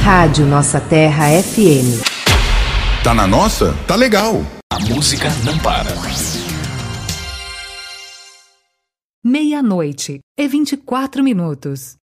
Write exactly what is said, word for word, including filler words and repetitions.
Rádio Nossa Terra F M. Tá na nossa? Tá legal. A música não para. Meia-noite e vinte e quatro minutos.